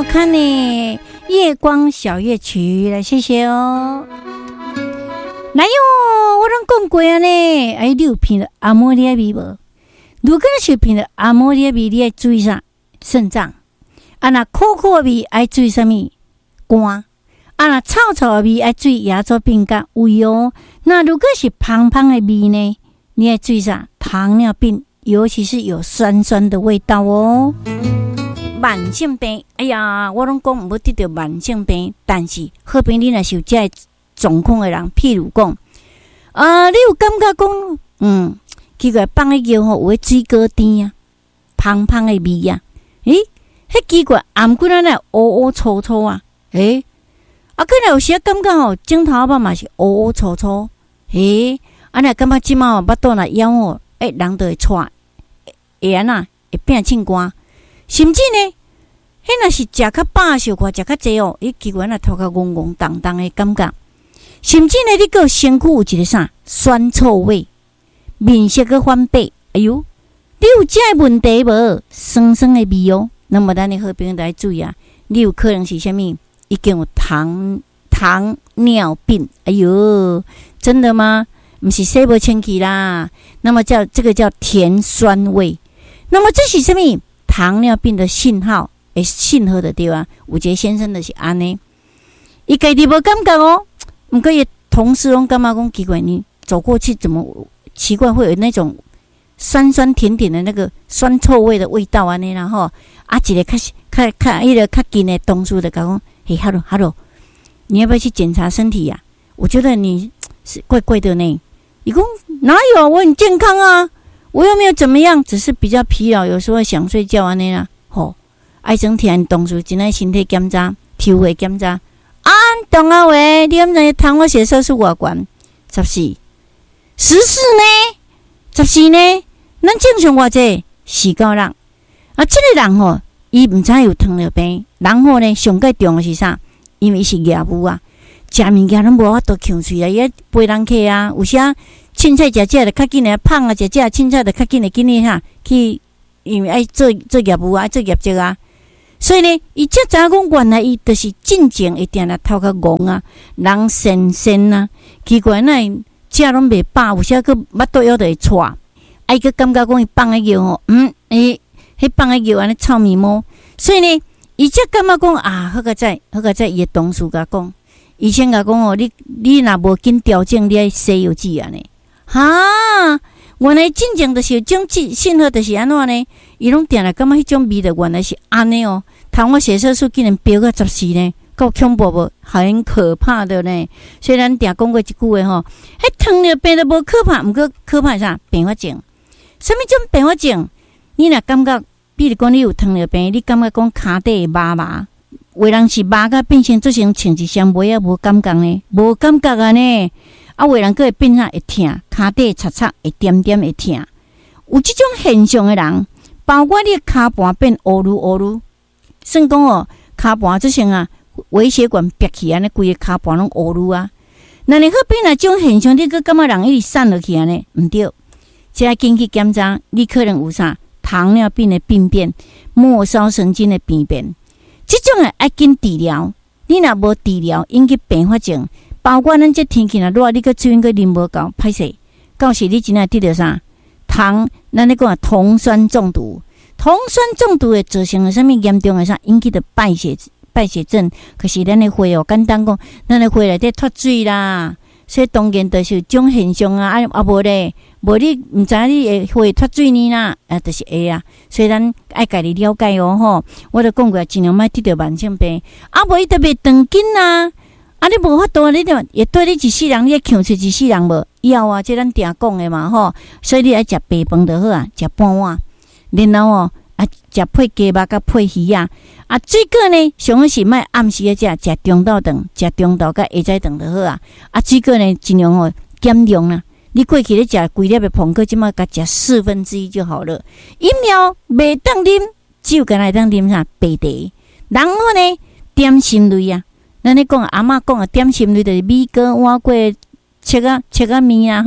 看呢，夜光小夜曲来，谢谢哦。来哟，我拢讲过啊呢，哎，你有闻到阿摩尼亚味无？如果是闻到阿摩尼亚味，你要注意啥？肾脏。啊，那苦苦的味爱注意什么？肝。啊，那臭臭的味爱注意牙周病甲胃哦。那如果是香香的味呢？你要注意啥？糖尿病，尤其是有酸酸的味道哦。慢性病，哎呀，我拢讲唔要得到慢性病，但是好病你若是有这状况的人，譬如讲，你有感觉讲，奇怪，放喺药吼有诶水果甜啊，香香的味啊，迄奇怪，頷骨那乌乌粗粗啊，可能有时感觉吼，枕头仔嘛是乌乌粗粗，若感觉即马巴肚若枵吼，人就会喘，会安那会变凊寒，甚至呢，迄若是食较饱小可食较济哦，奇怪那头壳戆戆荡荡的感觉，甚至呢，你个身躯有一个啥酸臭味，面色个反白，哎哟，你有这问题无？酸酸的味哦。那么咱的好朋友来注意啊，你有可能是什么？已经有糖尿病。哎呦，真的吗？不是洗不清气啦。那么这个叫甜酸味。那么这是什么？糖尿病的信号，信号的对吧？有一个先生就是安尼，伊家己无感觉哦，不过伊同事拢感觉讲奇怪，你走过去怎么奇怪会有那种酸酸甜甜的那个酸臭味的味道安尼，然后一个较近的同事就讲，嘿 ，hello， 你要不要去检查身体呀？我觉得你是怪怪的呢。伊讲哪有，我很健康啊，我又没有怎么样，只是比较疲劳，有时候想睡觉安尼啦。爱整天同事真爱身体检查、体位检查。董阿伟，你敢知糖我血色素偌悬？14呢？14呢？咱正常偌济49人啊，这个人吼，伊唔知有糖尿病，然后呢，上介重的是啥？因为伊是业务啊，食物件拢无法度呛嘴啊，伊陪人客啊，有时凊彩食就较紧的胖啊，食凊彩就较紧的紧的哈，去因为爱做业务啊，爱做业绩啊，所以呢，伊才知影讲原来伊就是进前一定来头壳戆啊，人神啊，奇怪那食拢袂饱，有时个腹肚枵就会喘。伊个感觉讲伊放个药吼，迄放个药安尼臭咪毛，所以呢，伊才感觉讲好个在伊个同事甲讲，医生甲讲哦，你若无紧调整，你爱西药剂安尼，原来真正就是有种信号，就是安怎呢？伊拢定来感觉迄种味道原来是安尼哦，糖我血色素竟然飙到14呢，够恐怖无？很可怕的呢。虽然定讲过一句话吼，迄糖尿病都无可怕，毋过可怕啥？并发症。什么种并发症？你若感觉，比如讲你有糖尿病，你感觉讲骹底会麻麻，有人是麻甲变成做成穿一双袜啊，无感觉呢，无感觉啊呢。有人个会变啥会痛，骹底擦擦会点点会痛。有这种现象的人，包括你骹盘变乌噜，算讲骹盘做成微血管憋起安尼，规个骹盘拢乌噜啊。那你好变这种现象，你个感觉人一直散落去安尼，毋对。这要紧去检查，你可能有啥糖尿病的病变、末梢神经的病变，这种要紧治疗。你若无治疗，引起并发症，包括咱这天气若热，你个水个啉无够，歹势，到时你真正得到啥糖？咱咧讲酮酸中毒，酮酸中毒会造成什么严重的啥？引起的败血症。可是咱的血简单讲，咱的血内底脱水啦。所以当然就是种现象啊，无咧，无你毋知你会脱水呢啦，就是会啊。所以咱爱家己了解哦吼。我都讲过，尽量莫得到慢性病，无伊特别长紧啊。你无法度，你就也对你一世人，你也强出一世人无？要啊，这咱定讲的嘛吼。所以你爱食白饭就好啊，食半碗，然后食配鸡肉甲配鱼啊。水果呢，上好是莫暗时食中昼顿，食中昼甲下早顿就好啊。水果呢，尽量减量啦。你过去咧食规粒的苹果，即马甲食1/4就好了。饮料袂当啉，只有干来当啉啥白茶。然后呢，点心类啊，咱咧讲阿嬷讲点心类就是米糕、碗粿、切啊面啊吼，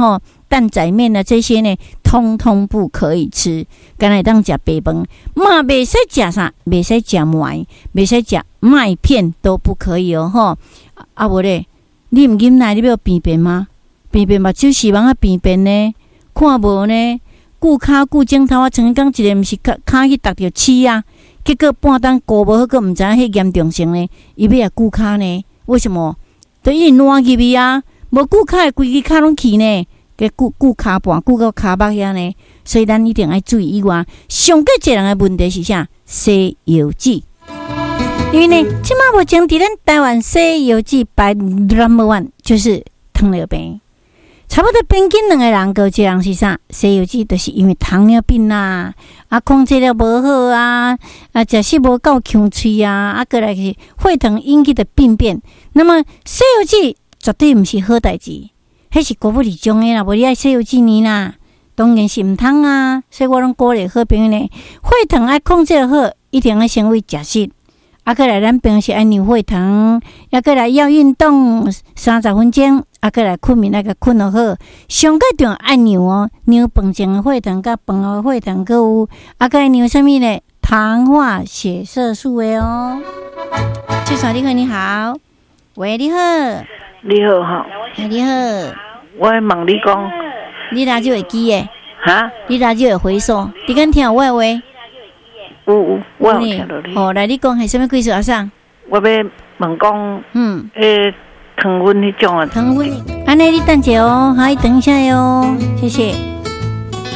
蛋仔面呢，这些呢，通通不可以吃。敢来当食白饭，嘛袂使食啥，袂使食糜，袂使食麦片都不可以哦吼。啊无咧，你唔饮奶，你要便便吗？便便目睭希望啊便便呢？看无呢？顾骹顾镜头啊，曾经讲一个毋是骹去踏着刺啊，结果半当顾无好，个毋知影迄严重性呢，伊要啊顾骹呢？为什么？都一直烂入去啊，无顾骹的规只骹拢去呢，个顾骹半顾到骹目遐呢，所以咱一定要注意以外，上个一人的问题是啥？西游记。因为呢，即马目前伫咱台湾西游记排 No.1 就是糖尿病。差不多平均2个人高一个人是啥？西游记就是因为糖尿病啦，控制了无好啊，食食无够香脆啊，过来是血糖引起的病变。那么西游记绝对毋是好代志，迄是国不理中的啦，无你爱西游记呢啦，当然是毋通啊。所以我拢鼓励好朋友呢，血糖爱控制好，一定要先为食食。过来咱平时爱量血糖，过来要运动30分钟，过来困眠困得好。上个重要爱量哦，量饭前的血糖，甲饭后的血糖，搁有过来量什么呢？糖化血色素的哦。介绍你好，你好，喂，你好， 你好哈， 你好， 我问你讲， 你哪就会记的？ 哈？ 你哪就会回溯？你敢听我的话？ 有，我有听到你。 好，来，你讲系什么贵数阿上？ 我要问讲，糖分迄种啊。 糖分，安尼你等者哦，好，等一下哟，谢谢。